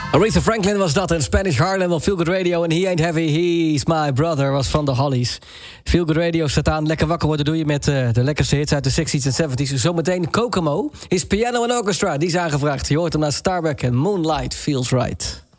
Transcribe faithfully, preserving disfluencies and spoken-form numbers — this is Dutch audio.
Aretha Franklin was dat en Spanish Harlem op Feel Good Radio. En He Ain't Heavy, He's My Brother was van de Hollies. Feel Good Radio staat aan. Lekker wakker worden doe je met uh, de lekkerste hits uit de sixties en seventies. Zometeen Kokomo is Piano and Orchestra. Die is aangevraagd. Je hoort hem naar Starbuck en Moonlight Feels Right.